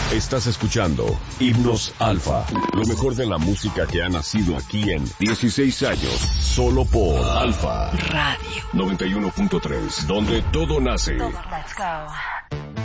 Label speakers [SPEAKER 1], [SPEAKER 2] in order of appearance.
[SPEAKER 1] Estás escuchando Himnos Alfa, lo mejor de la música que ha nacido aquí en 16 años, solo por Alfa
[SPEAKER 2] Radio
[SPEAKER 1] 91.3, donde todo nace.
[SPEAKER 2] Let's go.